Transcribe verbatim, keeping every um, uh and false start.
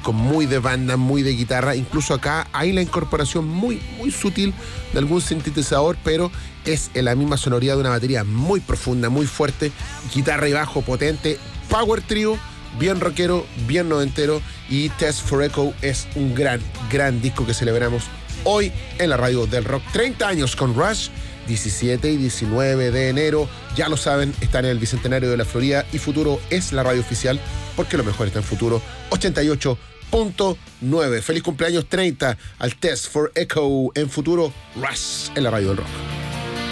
disco muy de banda, muy de guitarra. Incluso acá hay la incorporación muy, muy sutil de algún sintetizador, pero es en la misma sonoridad de una batería muy profunda, muy fuerte, guitarra y bajo potente, power trio, bien rockero, bien noventero, y Test for Echo es un gran, gran disco que celebramos hoy en la radio del rock. treinta años con Rush, diecisiete y diecinueve de enero, ya lo saben, están en el Bicentenario de la Florida, y Futuro es la radio oficial, porque lo mejor está en Futuro ochenta y ocho punto nueve. Feliz cumpleaños treinta al Test for Echo en Futuro, Rush en la radio del rock.